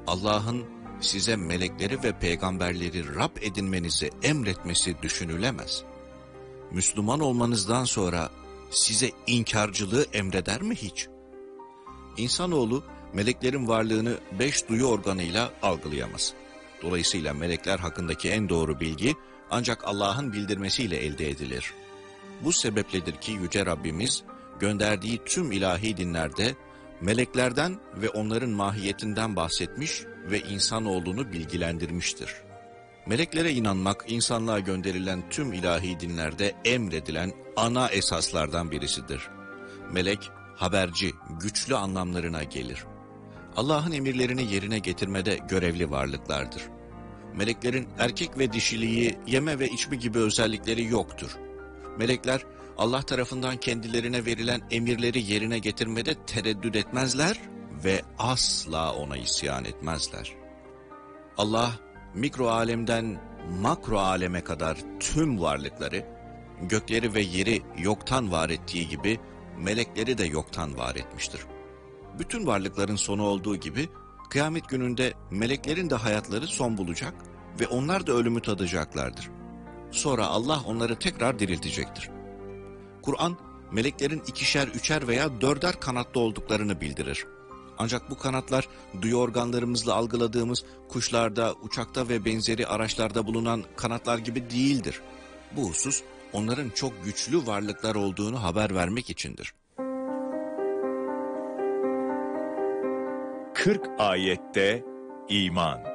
Allah'ın size melekleri ve peygamberleri Rab edinmenizi emretmesi düşünülemez. Müslüman olmanızdan sonra size inkarcılığı emreder mi hiç? İnsanoğlu meleklerin varlığını 5 duyu organıyla algılayamaz. Dolayısıyla melekler hakkındaki en doğru bilgi ancak Allah'ın bildirmesiyle elde edilir. Bu sebepledir ki Yüce Rabbimiz gönderdiği tüm ilahi dinlerde meleklerden ve onların mahiyetinden bahsetmiş ve insanoğlunu bilgilendirmiştir. Meleklere inanmak, insanlığa gönderilen tüm ilahi dinlerde emredilen ana esaslardan birisidir. Melek, haberci, güçlü anlamlarına gelir. Allah'ın emirlerini yerine getirmede görevli varlıklardır. Meleklerin erkek ve dişiliği, yeme ve içme gibi özellikleri yoktur. Melekler, Allah tarafından kendilerine verilen emirleri yerine getirmede tereddüt etmezler ve asla ona isyan etmezler. Allah, mikro alemden makro aleme kadar tüm varlıkları, gökleri ve yeri yoktan var ettiği gibi melekleri de yoktan var etmiştir. Bütün varlıkların sonu olduğu gibi kıyamet gününde meleklerin de hayatları son bulacak ve onlar da ölümü tadacaklardır. Sonra Allah onları tekrar diriltecektir. Kur'an, meleklerin 2'şer, 3'er veya 4'er kanatlı olduklarını bildirir. Ancak bu kanatlar duyu organlarımızla algıladığımız kuşlarda, uçakta ve benzeri araçlarda bulunan kanatlar gibi değildir. Bu husus onların çok güçlü varlıklar olduğunu haber vermek içindir. 40 ayette iman.